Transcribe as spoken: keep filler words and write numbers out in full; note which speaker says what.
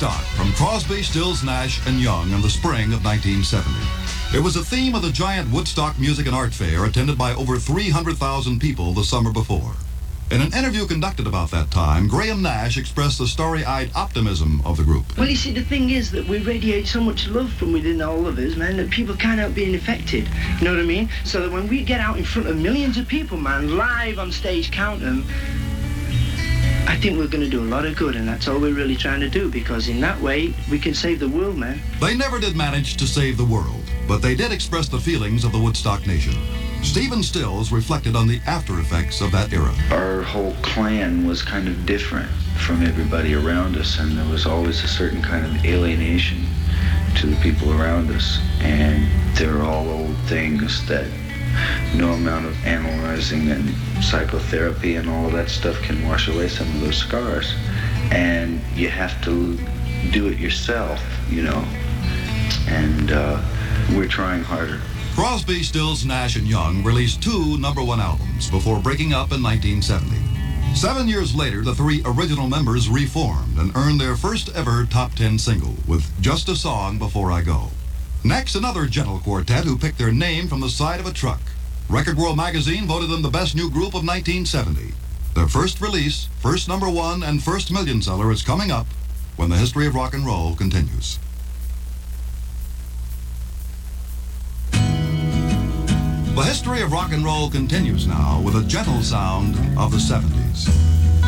Speaker 1: Woodstock from Crosby, Stills, Nash and Young in the spring of nineteen seventy. It was the theme of the giant Woodstock Music and Art Fair attended by over three hundred thousand people the summer before. In an interview conducted about that time, Graham Nash expressed the starry-eyed optimism of the group.
Speaker 2: Well, you see, the thing is that we radiate so much love from within all of us, man, that people can't help being affected. You know what I mean? So that when we get out in front of millions of people, man, live on stage, count them, I think we're going to do a lot of good, and that's all we're really trying to do, because in that way, we can save the world, man.
Speaker 1: They never did manage to save the world, but they did express the feelings of the Woodstock Nation. Stephen Stills reflected on the after effects of that era.
Speaker 3: Our whole clan was kind of different from everybody around us, and there was always a certain kind of alienation to the people around us, and they're all old things that no amount of analyzing and psychotherapy and all of that stuff can wash away some of those scars. And you have to do it yourself, you know, and uh, we're trying harder.
Speaker 1: Crosby, Stills, Nash and Young released two number one albums before breaking up in nineteen seventy. Seven years later, the three original members reformed and earned their first ever top ten single with Just a Song Before I Go. Next, another gentle quartet who picked their name from the side of a truck. Record World magazine voted them the best new group of nineteen seventy. Their first release, first number one and first million seller is coming up when the history of rock and roll continues. The history of rock and roll continues now with a gentle sound of the seventies.